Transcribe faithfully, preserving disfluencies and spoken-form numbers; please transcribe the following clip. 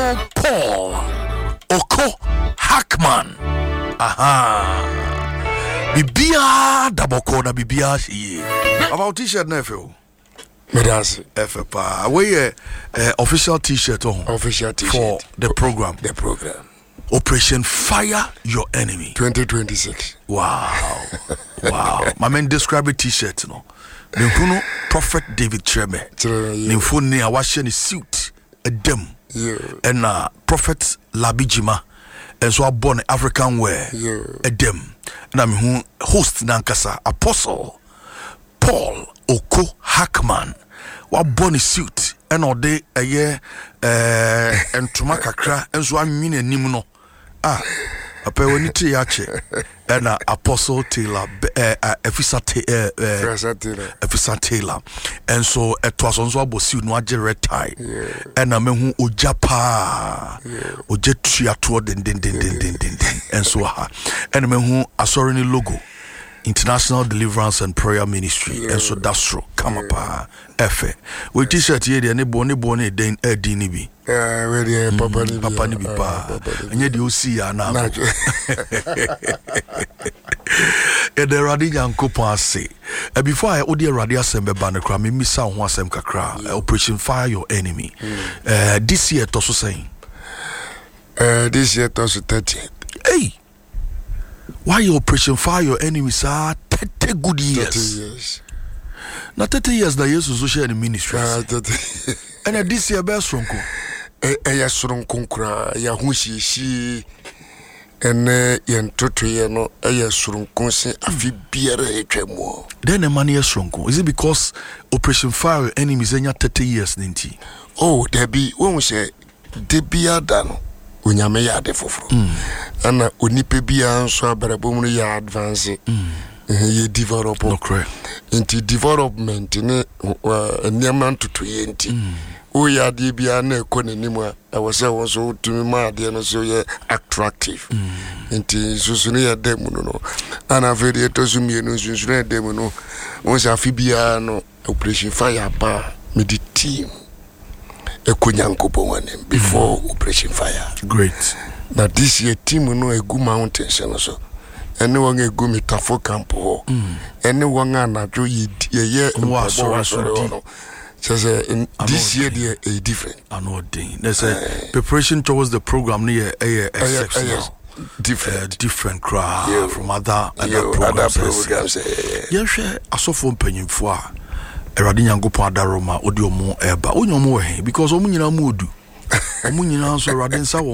Paul Oko Hackman. Aha. Bibia Daboko na Bibia she. About t-shirt nephew. Medasi. F pa. We uh, official t-shirt on. Official t-shirt for the program. The program. Operation Fire Your Enemy. twenty twenty-six. Wow. Wow. My man describe a t-shirt no. Nimfuno Prophet David Treme. Nimfuno ni awashe ni suit a dem. Yeah. And uh, Prophet Labijima. And so I born African wear. Yeah. A dem. And I'm who host nankasa Apostle Paul Oko Hackman. Wa born a suit. And all day a year uh and tumakakra and so I'm mean anim no. Ah, apa woni ti yache and uh, Apostle Taylor uh, uh, Efisa Taylor uh, Efisa Taylor and so it was on so abosi no age red tie and na mehu ojapa oje tua to den den den den den den and so ha and mehu asori ni logo International Deliverance and Prayer Ministry yeah. And so that's true come up efe we t-shirt here dey ne boni boni den edi ni bi eh we dey papa ni papa ni bi pa enye dey o see ya na e dey radi yankopon ase e before I odi radi asem be ba ne kra me misa ho asem kakra Operation Fire Your Enemy eh this year to so saying eh this year to so thirty hey why your Operation Fire Your Enemies are thirty good years. thirty years. Now thirty years that you so share the ministry. Ah, thirty. And this year best from ko. Eh eh ya soronko kra ya hunshishi ene yen toto ye no eh ya soronko se afi biere etwemo. Then the money is soronko. Is it because Operation Fire Your Enemies enya thirty years ninti? Oh, there be when say de bia dano. Unyame ya de foforo ana onipe bia nso abarabom no ya advance ye develop no correct into development ne niam ntutu ye nti o ya de bia na ekononim a wo se wo so tumi ma de no so ye attractive nti susu ne ya dem no ana very to so mi no susu ne dem no won sa fi bia no Operation Fire ba me di team before mm. Operation Fire. Great. But this year team no a good mountains and so. Anyone a good metafo camp ho. Anyone na jo ye ye so in this year they are different. I know thing. There's a preparation towards the program near a exceptional. Different, uh, different crowd yeah. from other other yeah, programs. Other programs. Yeah, share asofo mpanyimfo a Eradi Nyankopon adaroma odi omo eba onyomo we because omo nyina mu odu omo nyina so Eradi nsa